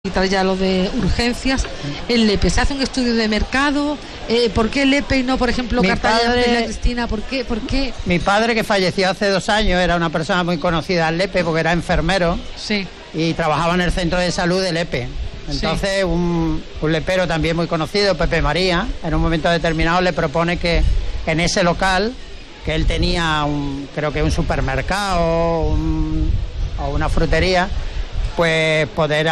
quitar ya lo de urgencias. El Lepe, ¿se hace un estudio de mercado? ¿Por qué Lepe y no, por ejemplo, Cartagena de la Cristina? ¿Por qué? Mi padre, que falleció hace 2 años, era una persona muy conocida en Lepe porque era enfermero. Sí. Y trabajaba en el centro de salud de Lepe. Entonces, sí, un lepero también muy conocido, Pepe María, en un momento determinado le propone que en ese local, que él tenía creo que un supermercado o una frutería, pues poder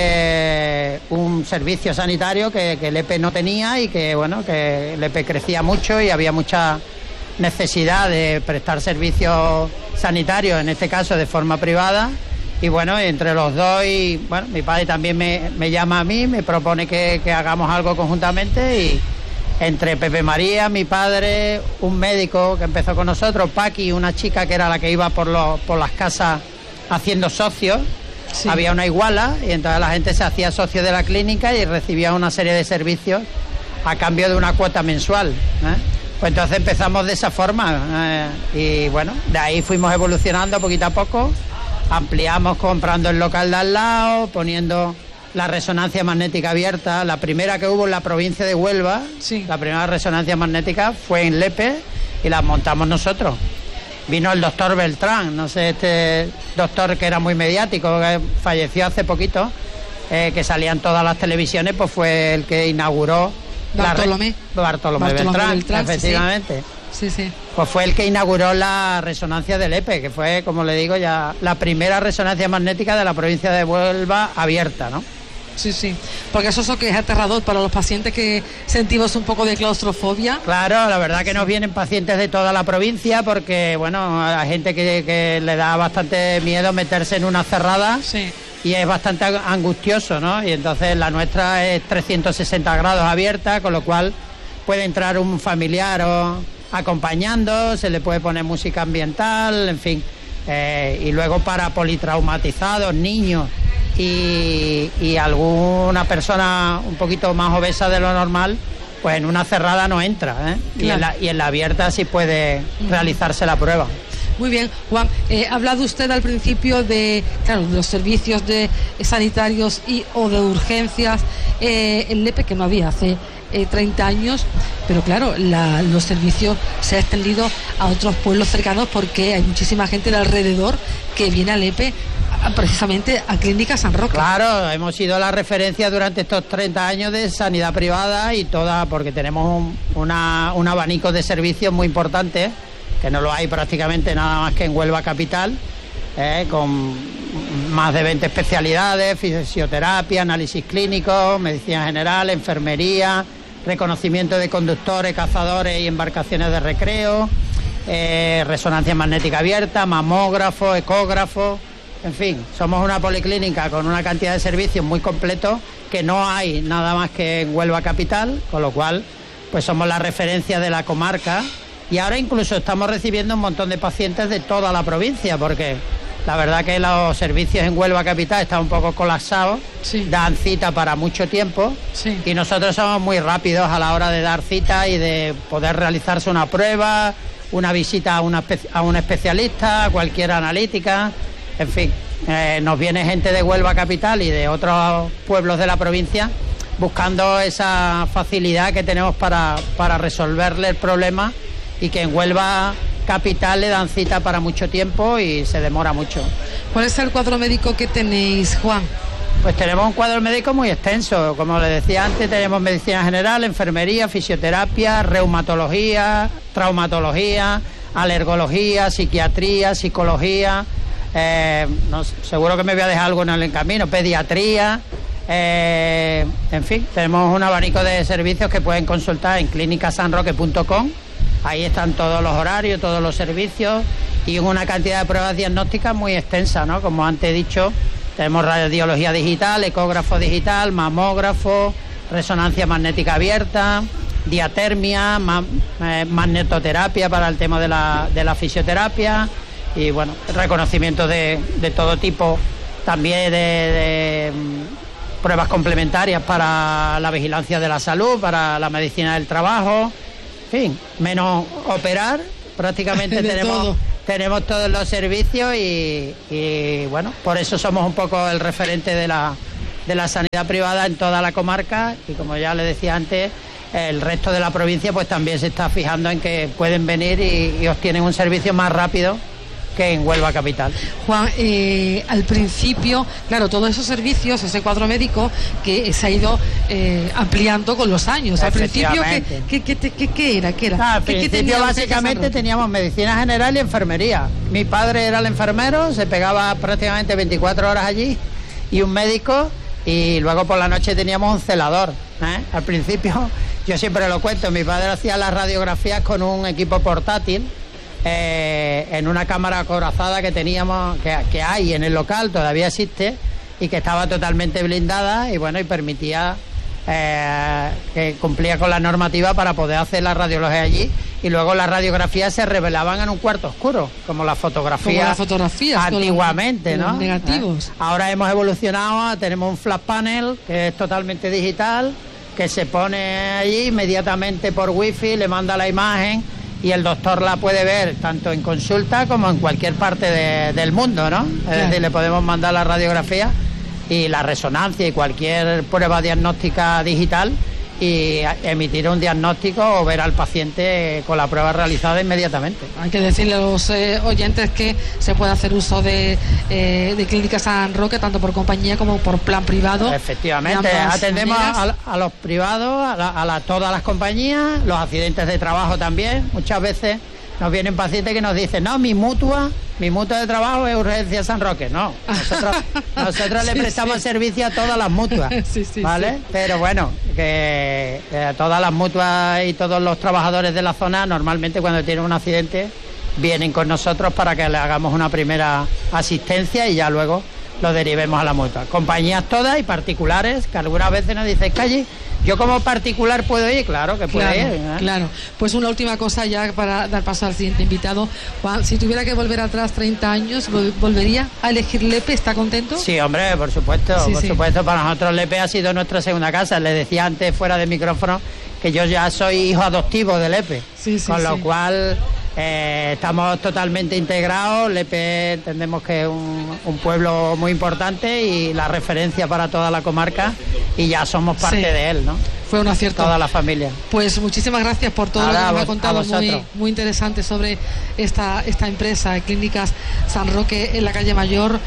hacer un servicio sanitario que Lepe no tenía, y que bueno, que Lepe crecía mucho y había mucha necesidad de prestar servicios sanitarios, en este caso de forma privada. Y bueno, entre los dos, y bueno, mi padre también me llama a mí, me propone que hagamos algo conjuntamente, y entre Pepe María, mi padre, un médico que empezó con nosotros, Paqui, una chica que era la que iba por las casas haciendo socios. Sí. Había una iguala y entonces la gente se hacía socio de la clínica y recibía una serie de servicios a cambio de una cuota mensual, Pues entonces empezamos de esa forma, y bueno, de ahí fuimos evolucionando poquito a poco, ampliamos comprando el local de al lado, poniendo la resonancia magnética abierta, la primera que hubo en la provincia de Huelva. Sí. La primera resonancia magnética fue en Lepe y la montamos nosotros. Vino el doctor Beltrán, no sé, este doctor que era muy mediático, que falleció hace poquito, que salía en todas las televisiones, pues fue el que inauguró Bartolomé Beltrán, efectivamente. Sí. Pues fue el que inauguró la resonancia del Lepe, que fue, como le digo, ya la primera resonancia magnética de la provincia de Huelva abierta, ¿no? Sí, porque eso es lo que es aterrador para los pacientes que sentimos un poco de claustrofobia. Claro, la verdad que nos vienen pacientes de toda la provincia, porque bueno, hay gente que le da bastante miedo meterse en una cerrada. Sí. Y es bastante angustioso, ¿no? Y entonces la nuestra es 360 grados abierta, con lo cual puede entrar un familiar o acompañando, se le puede poner música ambiental, en fin, y luego para politraumatizados, niños y alguna persona un poquito más obesa de lo normal, pues en una cerrada no entra, Claro. y en la abierta sí puede realizarse la prueba. Muy bien, Juan, ha hablado usted al principio de los servicios sanitarios o de urgencias, el Lepe, que no había hace 30 años, pero claro, los servicios se han extendido a otros pueblos cercanos, porque hay muchísima gente de alrededor que viene a Lepe precisamente a Clínica San Roque. Claro, hemos sido la referencia durante estos 30 años de sanidad privada y toda, porque tenemos un abanico de servicios muy importante, que no lo hay prácticamente nada más que en Huelva capital, con más de 20 especialidades, fisioterapia, análisis clínico, medicina general, enfermería, reconocimiento de conductores, cazadores y embarcaciones de recreo, resonancia magnética abierta, mamógrafo, ecógrafo, en fin, somos una policlínica con una cantidad de servicios muy completos que no hay nada más que en Huelva capital, con lo cual pues somos la referencia de la comarca. Y ahora incluso estamos recibiendo un montón de pacientes de toda la provincia, porque la verdad que los servicios en Huelva capital están un poco colapsados, sí, dan cita para mucho tiempo, sí, y nosotros somos muy rápidos a la hora de dar cita y de poder realizarse una prueba, una visita a un especialista, cualquier analítica, en fin, nos viene gente de Huelva capital y de otros pueblos de la provincia buscando esa facilidad que tenemos para resolverle el problema, y que en Huelva capital le dan cita para mucho tiempo y se demora mucho. ¿Cuál es el cuadro médico que tenéis, Juan? Pues tenemos un cuadro médico muy extenso, como le decía antes, tenemos medicina general, enfermería, fisioterapia, reumatología, traumatología, alergología, psiquiatría, psicología, seguro que me voy a dejar algo en el camino, pediatría, en fin, tenemos un abanico de servicios que pueden consultar en clínicasanroque.com. Ahí están todos los horarios, todos los servicios y una cantidad de pruebas diagnósticas muy extensa, ¿no? Como antes he dicho, tenemos radiología digital, ecógrafo digital, mamógrafo, resonancia magnética abierta, diatermia, magnetoterapia para el tema de la fisioterapia y, bueno, reconocimiento de todo tipo, también de pruebas complementarias para la vigilancia de la salud, para la medicina del trabajo. En fin, menos operar, prácticamente tenemos todos los servicios y bueno, por eso somos un poco el referente de de la sanidad privada en toda la comarca, y como ya le decía antes, el resto de la provincia pues también se está fijando en que pueden venir y obtienen un servicio más rápido que en Huelva capital. Juan, al principio, claro, todos esos servicios, ese cuadro médico que se ha ido ampliando con los años. Al principio, ¿qué era? Al principio básicamente teníamos medicina general y enfermería. Mi padre era el enfermero, se pegaba prácticamente 24 horas allí, y un médico, y luego por la noche teníamos un celador. Al principio, yo siempre lo cuento, mi padre hacía las radiografías con un equipo portátil, en una cámara acorazada que teníamos, que hay en el local, todavía existe, y que estaba totalmente blindada, y bueno, y permitía que cumplía con la normativa para poder hacer la radiología allí, y luego las radiografías se revelaban en un cuarto oscuro, como las fotografías antiguamente, ¿no? Negativos. Ahora hemos evolucionado, tenemos un flat panel que es totalmente digital, que se pone allí inmediatamente por wifi, le manda la imagen, y el doctor la puede ver tanto en consulta como en cualquier parte del mundo, ¿no? Claro. Es decir, le podemos mandar la radiografía y la resonancia y cualquier prueba diagnóstica digital, y emitir un diagnóstico o ver al paciente con la prueba realizada inmediatamente. Hay que decirle a los oyentes que se puede hacer uso de Clínica San Roque, tanto por compañía como por plan privado. Efectivamente, atendemos a los privados, a todas las compañías, los accidentes de trabajo también. Muchas veces nos vienen pacientes que nos dicen, no, mi mutua de trabajo es Urgencia San Roque. No, nosotros le prestamos servicio a todas las mutuas, ¿vale? Sí. Pero bueno, que a todas las mutuas y todos los trabajadores de la zona, normalmente cuando tienen un accidente, vienen con nosotros para que le hagamos una primera asistencia y ya luego lo derivemos a la mutua. Compañías todas y particulares, que algunas veces nos dicen, calle, yo como particular puedo ir, claro que puedo ir. Claro, pues una última cosa ya para dar paso al siguiente invitado. Juan, si tuviera que volver atrás 30 años, ¿volvería a elegir Lepe? ¿Está contento? Sí, hombre, por supuesto, supuesto. Para nosotros Lepe ha sido nuestra segunda casa. Le decía antes, fuera de micrófono, que yo ya soy hijo adoptivo de Lepe, con lo cual estamos totalmente integrados. Lepe entendemos que es un pueblo muy importante y la referencia para toda la comarca, y ya somos parte de él, ¿no? Fue un acierto. Toda la familia. Pues muchísimas gracias por todo lo que nos ha contado, muy interesante sobre esta empresa, Clínicas San Roque, en la calle Mayor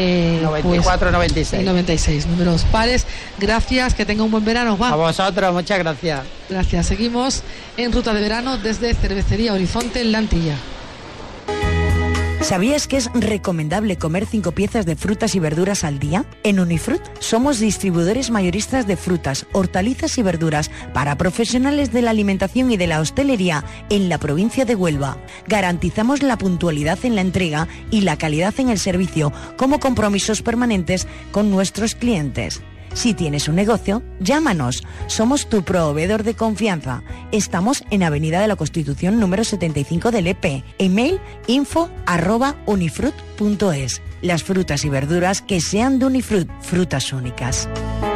94-96. 96, números pares. Gracias, que tenga un buen verano, Juan. A vosotros, muchas gracias. Gracias. Seguimos en ruta de verano desde Cervecería Horizonte en La Antilla. ¿Sabías que es recomendable comer 5 piezas de frutas y verduras al día? En Unifrut somos distribuidores mayoristas de frutas, hortalizas y verduras para profesionales de la alimentación y de la hostelería en la provincia de Huelva. Garantizamos la puntualidad en la entrega y la calidad en el servicio como compromisos permanentes con nuestros clientes. Si tienes un negocio, llámanos. Somos tu proveedor de confianza. Estamos en Avenida de la Constitución número 75 del EP. Email info@unifrut.es. Las frutas y verduras que sean de Unifrut, frutas únicas.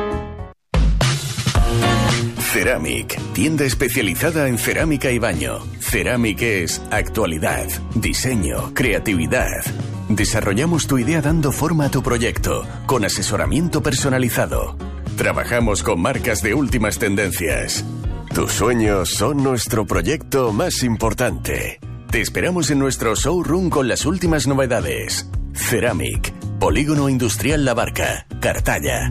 Ceramic, tienda especializada en cerámica y baño. Ceramic es actualidad, diseño, creatividad. Desarrollamos tu idea dando forma a tu proyecto, con asesoramiento personalizado. Trabajamos con marcas de últimas tendencias. Tus sueños son nuestro proyecto más importante. Te esperamos en nuestro showroom con las últimas novedades. Ceramic, Polígono Industrial La Barca, Cartaya.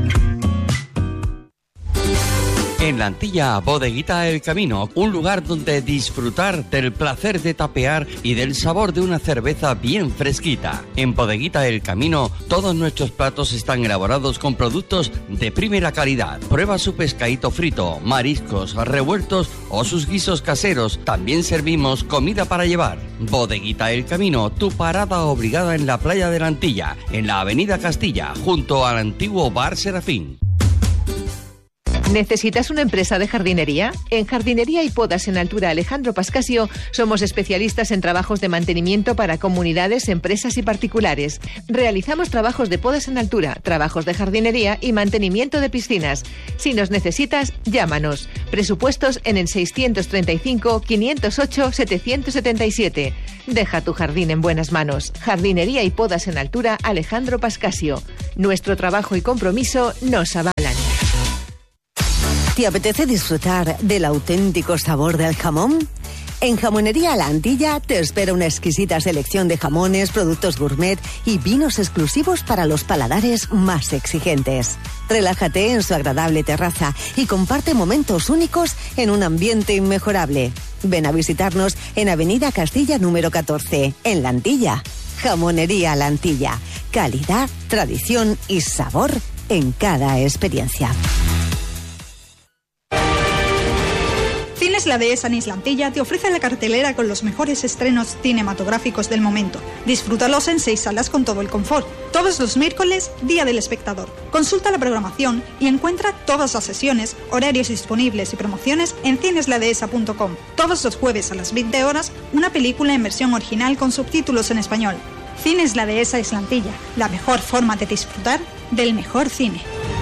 En La Antilla, Bodeguita El Camino, un lugar donde disfrutar del placer de tapear y del sabor de una cerveza bien fresquita. En Bodeguita El Camino, todos nuestros platos están elaborados con productos de primera calidad. Prueba su pescadito frito, mariscos, revueltos o sus guisos caseros. También servimos comida para llevar. Bodeguita El Camino, tu parada obligada en la playa de La Antilla, en la avenida Castilla, junto al antiguo Bar Serafín. ¿Necesitas una empresa de jardinería? En Jardinería y Podas en Altura Alejandro Pascasio somos especialistas en trabajos de mantenimiento para comunidades, empresas y particulares. Realizamos trabajos de podas en altura, trabajos de jardinería y mantenimiento de piscinas. Si nos necesitas, llámanos. Presupuestos en el 635 508 777. Deja tu jardín en buenas manos. Jardinería y Podas en Altura Alejandro Pascasio. Nuestro trabajo y compromiso nos avalan. ¿Te apetece disfrutar del auténtico sabor del jamón? En Jamonería La Antilla te espera una exquisita selección de jamones, productos gourmet y vinos exclusivos para los paladares más exigentes. Relájate en su agradable terraza y comparte momentos únicos en un ambiente inmejorable. Ven a visitarnos en Avenida Castilla número 14, en La Antilla. Jamonería La Antilla. Calidad, tradición y sabor en cada experiencia. Cines La Dehesa en Isla Antilla te ofrece la cartelera con los mejores estrenos cinematográficos del momento. Disfrútalos en 6 salas con todo el confort. Todos los miércoles, Día del Espectador. Consulta la programación y encuentra todas las sesiones, horarios disponibles y promociones en cinesladehesa.com. Todos los jueves a las 20 horas, una película en versión original con subtítulos en español. Cines La Dehesa Isla Antilla, la mejor forma de disfrutar del mejor cine.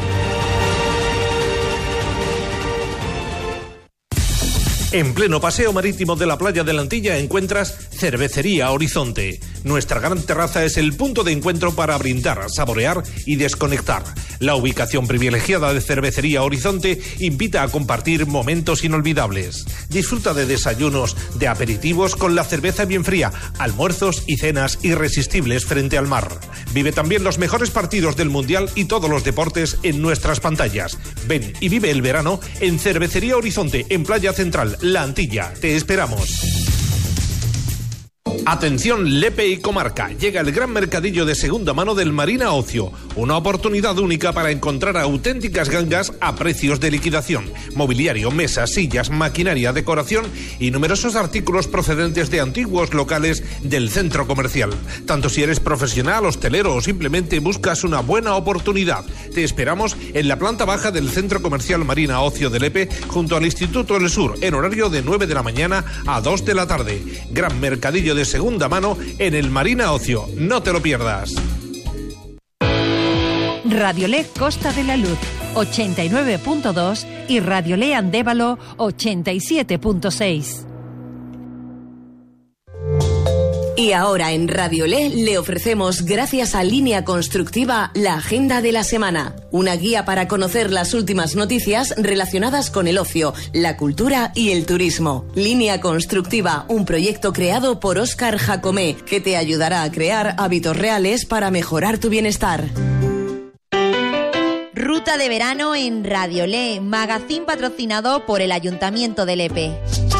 En pleno paseo marítimo de la playa de la Antilla encuentras Cervecería Horizonte. Nuestra gran terraza es el punto de encuentro para brindar, saborear y desconectar. La ubicación privilegiada de Cervecería Horizonte invita a compartir momentos inolvidables. Disfruta de desayunos, de aperitivos con la cerveza bien fría, almuerzos y cenas irresistibles frente al mar. Vive también los mejores partidos del Mundial y todos los deportes en nuestras pantallas. Ven y vive el verano en Cervecería Horizonte, en Playa Central, La Antilla. Te esperamos. Atención Lepe y comarca, llega el gran mercadillo de segunda mano del Marina Ocio, una oportunidad única para encontrar auténticas gangas a precios de liquidación, mobiliario, mesas, sillas, maquinaria, decoración y numerosos artículos procedentes de antiguos locales del centro comercial. Tanto si eres profesional, hostelero o simplemente buscas una buena oportunidad, te esperamos en la planta baja del centro comercial Marina Ocio de Lepe, junto al Instituto del Sur, en horario de 9 de la mañana a 2 de la tarde. Gran mercadillo de segunda mano en el Marina Ocio. No te lo pierdas. Radiolé Costa de la Luz 89.2 y Radiolé Andévalo 87.6. Y ahora en Radiolé le ofrecemos, gracias a Línea Constructiva, la Agenda de la Semana. Una guía para conocer las últimas noticias relacionadas con el ocio, la cultura y el turismo. Línea Constructiva, un proyecto creado por Óscar Jacomé, que te ayudará a crear hábitos reales para mejorar tu bienestar. Ruta de verano en Radiolé, magazín patrocinado por el Ayuntamiento de Lepe.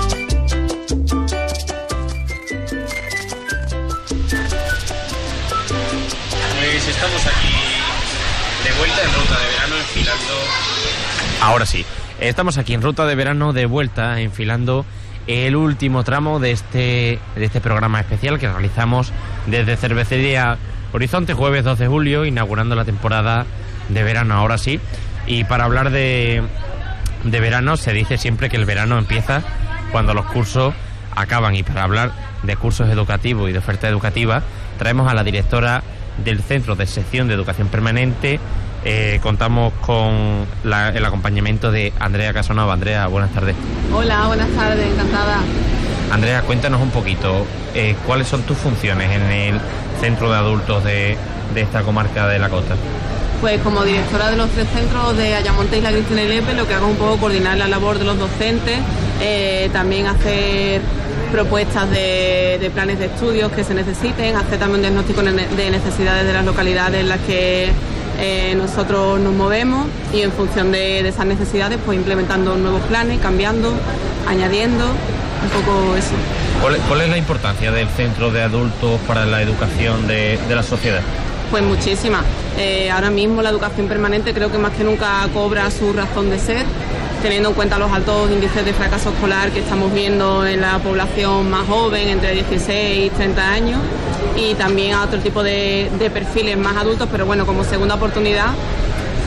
Estamos aquí de vuelta en Ruta de Verano enfilando... Ahora sí, estamos aquí en Ruta de Verano de vuelta enfilando el último tramo de este programa especial que realizamos desde Cervecería Horizonte, jueves 2 de julio, inaugurando la temporada de verano. Ahora sí, y para hablar de verano se dice siempre que el verano empieza cuando los cursos acaban, y para hablar de cursos educativos y de oferta educativa traemos a la directora del Centro de Sección de Educación Permanente. Contamos con el acompañamiento de Andrea Casanova. Andrea, buenas tardes. Hola, buenas tardes, encantada. Andrea, cuéntanos un poquito cuáles son tus funciones en el Centro de Adultos de esta comarca de la costa. Pues como directora de los 3 centros de Ayamonte, Isla Cristina y Lepe, lo que hago es un poco coordinar la labor de los docentes, también hacer propuestas de planes de estudios que se necesiten, hacer también un diagnóstico de necesidades de las localidades en las que nosotros nos movemos, y en función de esas necesidades pues implementando nuevos planes, cambiando, añadiendo, un poco eso. ¿Cuál es la importancia del centro de adultos para la educación de la sociedad? Pues muchísima. Ahora mismo la educación permanente creo que más que nunca cobra su razón de ser, teniendo en cuenta los altos índices de fracaso escolar que estamos viendo en la población más joven, entre 16 y 30 años, y también a otro tipo de perfiles más adultos, pero bueno, como segunda oportunidad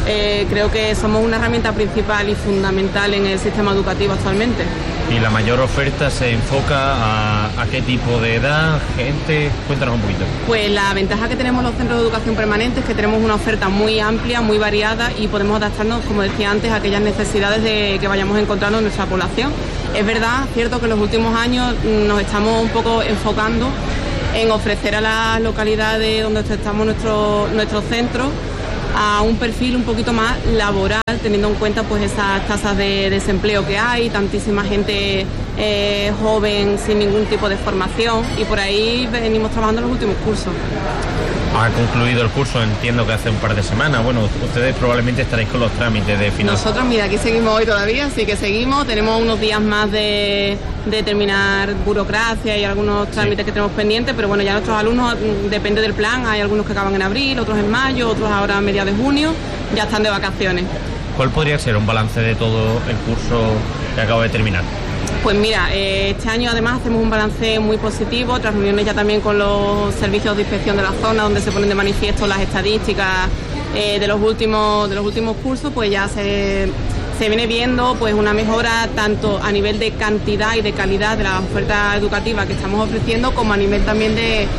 creo que somos una herramienta principal y fundamental en el sistema educativo actualmente. ¿Y la mayor oferta se enfoca a qué tipo de edad, gente? Cuéntanos un poquito. Pues la ventaja que tenemos los centros de educación permanente es que tenemos una oferta muy amplia, muy variada y podemos adaptarnos, como decía antes, a aquellas necesidades que vayamos encontrando en nuestra población. Es verdad, cierto que en los últimos años nos estamos un poco enfocando en ofrecer a las localidades donde estamos nuestros centros a un perfil un poquito más laboral, teniendo en cuenta pues esas tasas de desempleo que hay, tantísima gente joven sin ningún tipo de formación, y por ahí venimos trabajando en los últimos cursos. Ha concluido el curso, entiendo que hace un par de semanas. Bueno, ustedes probablemente estaréis con los trámites de final. Nosotros, mira, aquí seguimos hoy todavía, así que seguimos. Tenemos unos días más de terminar burocracia y algunos trámites que tenemos pendientes, pero bueno, ya nuestros alumnos, depende del plan, hay algunos que acaban en abril, otros en mayo, otros ahora a mediados de junio, ya están de vacaciones. ¿Cuál podría ser un balance de todo el curso que acaba de terminar? Pues mira, este año además hacemos un balance muy positivo, tras reuniones ya también con los servicios de inspección de la zona, donde se ponen de manifiesto las estadísticas de los últimos cursos, pues ya se viene viendo pues una mejora tanto a nivel de cantidad y de calidad de la oferta educativa que estamos ofreciendo, como a nivel también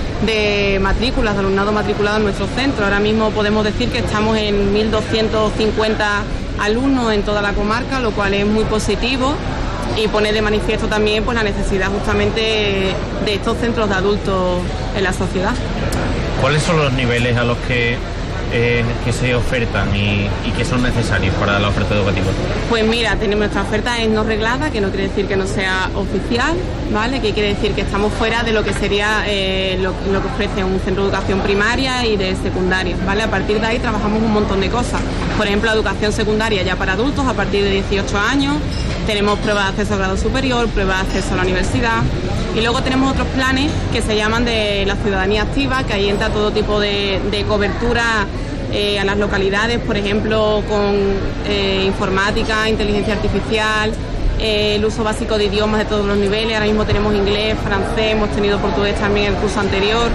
de matrículas, de alumnado matriculado en nuestro centro. Ahora mismo podemos decir que estamos en 1.250 alumnos en toda la comarca, lo cual es muy positivo y pone de manifiesto también pues la necesidad justamente de estos centros de adultos en la sociedad. ¿Cuáles son los niveles a los que se ofertan y que son necesarios para la oferta educativa? Pues mira, nuestra oferta es no reglada, que no quiere decir que no sea oficial, ¿vale? Que quiere decir que estamos fuera de lo que sería lo que ofrece un centro de educación primaria y de secundaria, ¿vale? A partir de ahí trabajamos un montón de cosas. Por ejemplo, educación secundaria ya para adultos a partir de 18 años. Tenemos pruebas de acceso a grado superior, pruebas de acceso a la universidad, y luego tenemos otros planes que se llaman de la ciudadanía activa, que ahí entra todo tipo de cobertura a las localidades, por ejemplo, con informática, inteligencia artificial, el uso básico de idiomas de todos los niveles. Ahora mismo tenemos inglés, francés, hemos tenido portugués también en el curso anterior,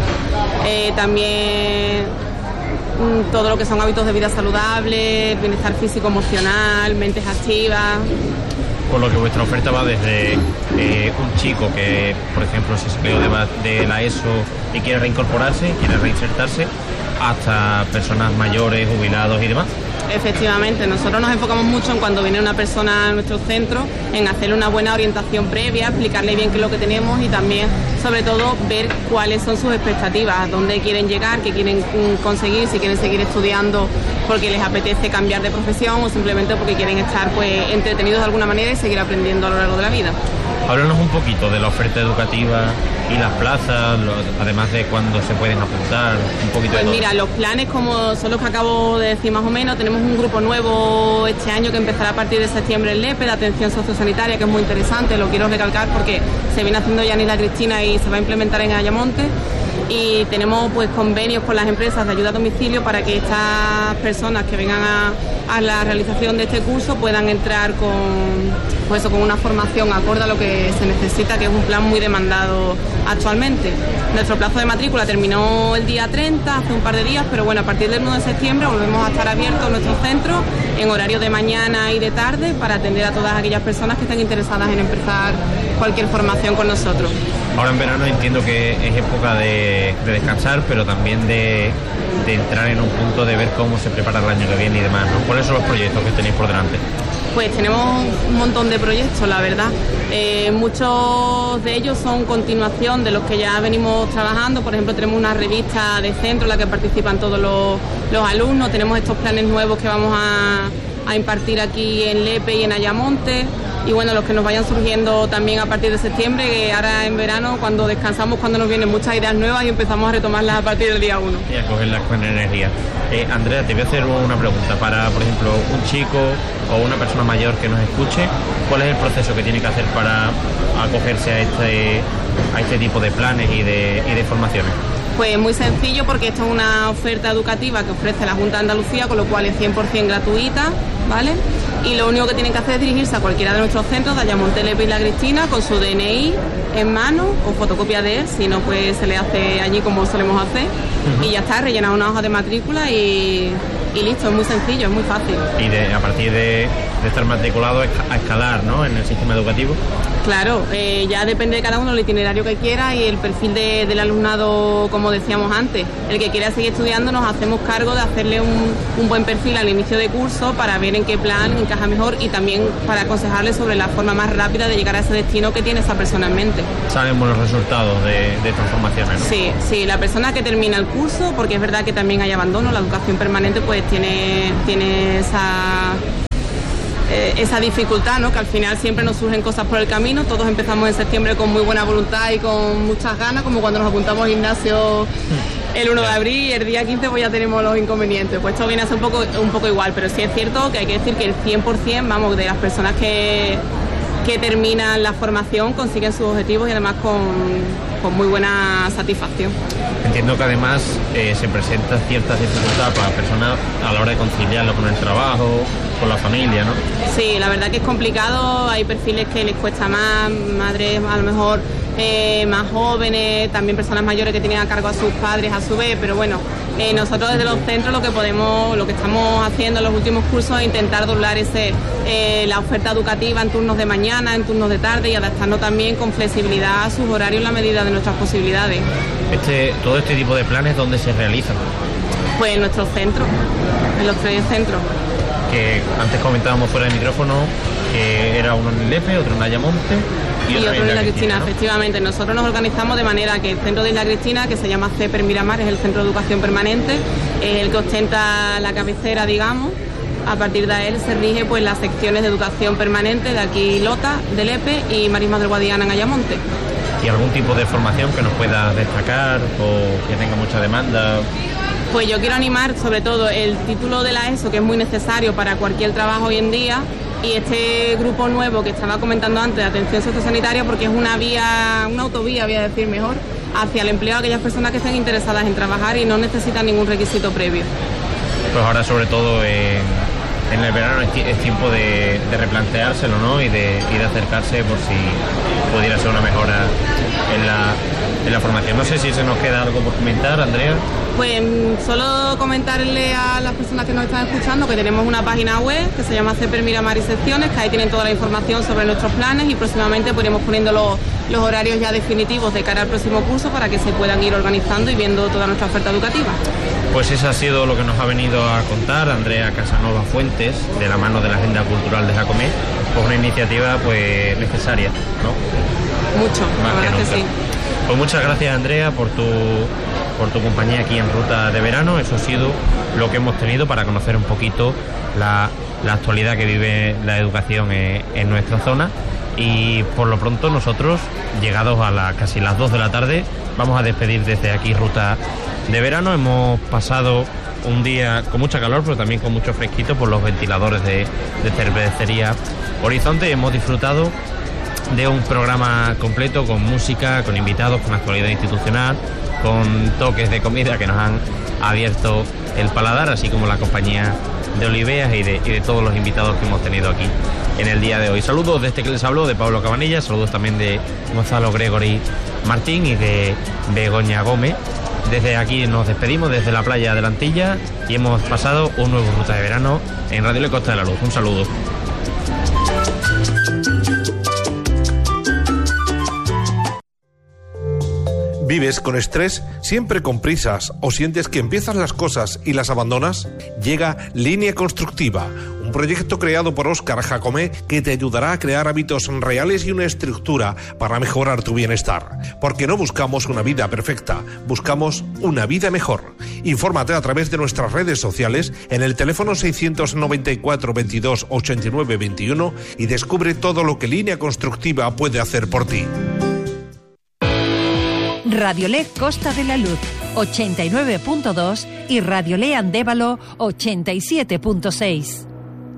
también todo lo que son hábitos de vida saludable, bienestar físico, emocional, mentes activas. Por lo que vuestra oferta va desde un chico que, por ejemplo, se salió de la ESO y quiere reincorporarse, quiere reinsertarse, hasta personas mayores, jubilados y demás. Efectivamente, nosotros nos enfocamos mucho en cuando viene una persona a nuestro centro, en hacerle una buena orientación previa, explicarle bien qué es lo que tenemos y también, sobre todo, ver cuáles son sus expectativas, dónde quieren llegar, qué quieren conseguir, si quieren seguir estudiando porque les apetece cambiar de profesión o simplemente porque quieren estar pues entretenidos de alguna manera y seguir aprendiendo a lo largo de la vida. Háblanos un poquito de la oferta educativa y las plazas, además de cuándo se pueden apuntar, un poquito pues de todo. Mira, los planes como son los que acabo de decir más o menos. Tenemos un grupo nuevo este año que empezará a partir de septiembre en Lepe, de atención sociosanitaria, que es muy interesante, lo quiero recalcar porque se viene haciendo ya en Isla Cristina y se va a implementar en Ayamonte. Y tenemos pues convenios con las empresas de ayuda a domicilio para que estas personas que vengan a la realización de este curso puedan entrar con una formación acorde a lo que se necesita, que es un plan muy demandado actualmente. Nuestro plazo de matrícula terminó el día 30, hace un par de días, pero bueno, a partir del 1 de septiembre volvemos a estar abiertos en nuestro centro en horario de mañana y de tarde para atender a todas aquellas personas que estén interesadas en empezar cualquier formación con nosotros. Ahora en verano entiendo que es época de descansar, pero también de entrar en un punto de ver cómo se prepara el año que viene y demás, ¿no? ¿Cuáles son los proyectos que tenéis por delante? Pues tenemos un montón de proyectos, la verdad. Muchos de ellos son continuación de los que ya venimos trabajando. Por ejemplo, tenemos una revista de centro en la que participan todos los alumnos. Tenemos estos planes nuevos que vamos a impartir aquí en Lepe y en Ayamonte. Y bueno, los que nos vayan surgiendo también a partir de septiembre, que ahora en verano, cuando descansamos, cuando nos vienen muchas ideas nuevas y empezamos a retomarlas a partir del día 1. Y a cogerlas con energía. Andrea, te voy a hacer una pregunta. Para, por ejemplo, un chico o una persona mayor que nos escuche, ¿cuál es el proceso que tiene que hacer para acogerse a este tipo de planes y de formaciones? Pues muy sencillo, porque esto es una oferta educativa que ofrece la Junta de Andalucía, con lo cual es 100% gratuita, ¿vale? Y lo único que tienen que hacer es dirigirse a cualquiera de nuestros centros de Ayamonte, Lepe y Isla Cristina con su DNI en mano o fotocopia de él, si no pues se le hace allí como solemos hacer, y ya está, rellenar una hoja de matrícula y y listo, es muy sencillo, es muy fácil. Y a partir de estar matriculado a escalar, ¿no?, en el sistema educativo. Claro, ya depende de cada uno el itinerario que quiera y el perfil del alumnado, como decíamos antes. El que quiera seguir estudiando, nos hacemos cargo de hacerle un buen perfil al inicio de curso para ver en qué plan encaja mejor y también para aconsejarle sobre la forma más rápida de llegar a ese destino que tiene esa persona en mente. ¿Saben buenos resultados de estas formaciones, no? Sí, la persona que termina el curso, porque es verdad que también hay abandono, la educación permanente pues tiene esa dificultad, ¿no?, que al final siempre nos surgen cosas por el camino. Todos empezamos en septiembre con muy buena voluntad y con muchas ganas, como cuando nos apuntamos al gimnasio el 1 de abril y el día 15 pues ya tenemos los inconvenientes. Pues esto viene a ser un poco igual, pero sí es cierto que hay que decir que el 100%, vamos, de las personas que terminan la formación consiguen sus objetivos y además con muy buena satisfacción. Entiendo que además se presenta ciertas dificultades para las personas a la hora de conciliarlo con el trabajo, con la familia, ¿no? Sí, la verdad que es complicado, hay perfiles que les cuesta más, madres a lo mejor más jóvenes, también personas mayores que tienen a cargo a sus padres a su vez, pero bueno, nosotros desde los centros lo que estamos haciendo en los últimos cursos es intentar doblar la oferta educativa en turnos de mañana, en turnos de tarde y adaptarnos también con flexibilidad a sus horarios en la medida de nuestras posibilidades. Todo este tipo de planes, ¿dónde se realizan? Pues en nuestros centros, en los 3 centros. Que antes comentábamos fuera de micrófono que era uno en el Lepe, otro en Ayamonte y otro en Isla Cristina, ¿no? Efectivamente, nosotros nos organizamos de manera que el centro de Isla Cristina, que se llama CEPER Miramar, es el centro de educación permanente, es el que ostenta la cabecera, digamos. A partir de él se rige pues las secciones de educación permanente de aquí Lota, de Lepe y Marismas del Guadiana en Ayamonte. ¿Y algún tipo de formación que nos pueda destacar o que tenga mucha demanda? Pues yo quiero animar sobre todo el título de la ESO, que es muy necesario para cualquier trabajo hoy en día, y este grupo nuevo que estaba comentando antes de atención sociosanitaria, porque es una autovía, voy a decir mejor, hacia el empleo a aquellas personas que estén interesadas en trabajar y no necesitan ningún requisito previo. Pues ahora sobre todo en el verano es tiempo de replanteárselo, ¿no?, y de acercarse por si pudiera ser una mejora en la formación. No sé si se nos queda algo por comentar, Andrea. Pues solo comentarle a las personas que nos están escuchando que tenemos una página web que se llama CEPER Miramar y Secciones, que ahí tienen toda la información sobre nuestros planes y próximamente pues iremos poniendo los horarios ya definitivos de cara al próximo curso para que se puedan ir organizando y viendo toda nuestra oferta educativa. Pues eso ha sido lo que nos ha venido a contar Andrea Casanova Fuentes, de la mano de la Agenda Cultural de Jacomé, pues una iniciativa pues necesaria, ¿no? Mucho, la verdad que sí. Pues muchas gracias, Andrea, por tu compañía aquí en Ruta de Verano. Eso ha sido lo que hemos tenido para conocer un poquito la actualidad que vive la educación en nuestra zona. Y por lo pronto nosotros, llegados a casi las 2 de la tarde, vamos a despedir desde aquí Ruta de Verano. Hemos pasado un día con mucha calor, pero también con mucho fresquito por los ventiladores de cervecería Horizonte. Hemos disfrutado de un programa completo con música, con invitados, con actualidad institucional, con toques de comida que nos han abierto el paladar, así como la compañía de Oliveas y de todos los invitados que hemos tenido aquí en el día de hoy. Saludos de este que les habló, de Pablo Cabanillas, saludos también de Gonzalo Gregory Martín y de Begoña Gómez. Desde aquí nos despedimos desde la playa de la Antilla y hemos pasado un nuevo Ruta de Verano en Radio Le Costa de la Luz. Un saludo. ¿Vives con estrés? ¿Siempre con prisas? ¿O sientes que empiezas las cosas y las abandonas? Llega Línea Constructiva, un proyecto creado por Óscar Jacomé que te ayudará a crear hábitos reales y una estructura para mejorar tu bienestar. Porque no buscamos una vida perfecta, buscamos una vida mejor. Infórmate a través de nuestras redes sociales en el teléfono 694 22 89 21 y descubre todo lo que Línea Constructiva puede hacer por ti. Radiolé Costa de la Luz 89.2 y Radiolé Andévalo 87.6.